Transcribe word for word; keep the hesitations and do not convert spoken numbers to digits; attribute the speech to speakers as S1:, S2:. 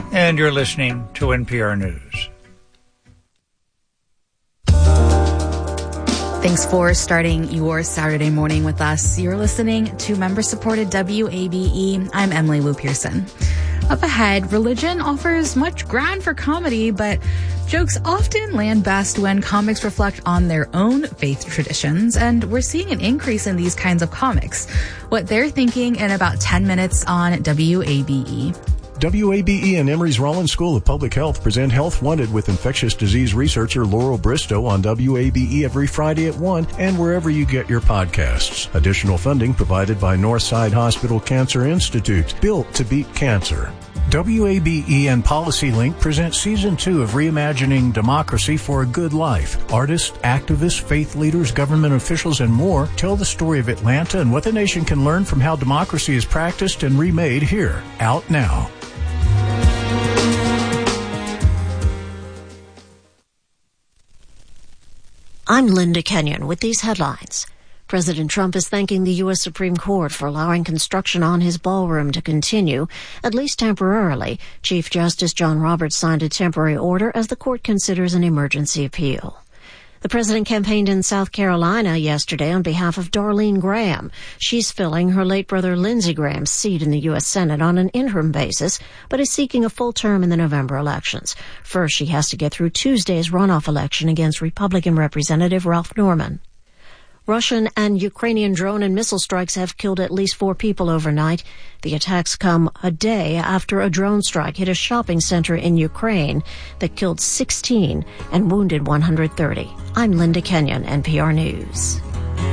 S1: and you're listening to N P R News.
S2: Thanks for starting your Saturday morning with us. You're listening to member-supported W A B E. I'm Emily Lou Pearson. Up ahead, religion offers much ground for comedy, but jokes often land best when comics reflect on their own faith traditions, and we're seeing an increase in these kinds of comics. What they're thinking in about ten minutes on W A B E.
S3: W A B E and Emory's Rollins School of Public Health present Health Wanted with infectious disease researcher Laurel Bristow on W A B E every Friday at one and wherever you get your podcasts. Additional funding provided by Northside Hospital Cancer Institute, built to beat cancer. W A B E and PolicyLink present Season two of Reimagining Democracy for a Good Life. Artists, activists, faith leaders, government officials, and more tell the story of Atlanta and what the nation can learn from how democracy is practiced and remade here. Out now.
S4: I'm Linda Kenyon with these headlines. President Trump is thanking the U S Supreme Court for allowing construction on his ballroom to continue, at least temporarily. Chief Justice John Roberts signed a temporary order as the court considers an emergency appeal. The president campaigned in South Carolina yesterday on behalf of Darlene Graham. She's filling her late brother Lindsey Graham's seat in the U S Senate on an interim basis, but is seeking a full term in the November elections. First, she has to get through Tuesday's runoff election against Republican Representative Ralph Norman. Russian and Ukrainian drone and missile strikes have killed at least four people overnight. The attacks come a day after a drone strike hit a shopping center in Ukraine that killed sixteen and wounded one hundred thirty. I'm Linda Kenyon, N P R News.